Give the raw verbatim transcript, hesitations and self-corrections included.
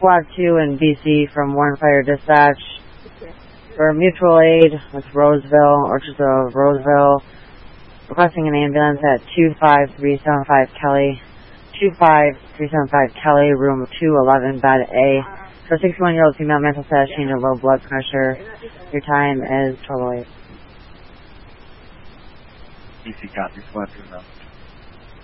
Squad two in B C from Warren Fire Dispatch. For mutual aid with Roseville, Orchard Grove, Roseville, requesting an ambulance at two five three seven five Kelly, two five three seven five Kelly, room two eleven, bed A. For a sixty-one-year-old female, mental status change of low blood pressure. Your time is twelve oh eight. B C copy, Squad two now.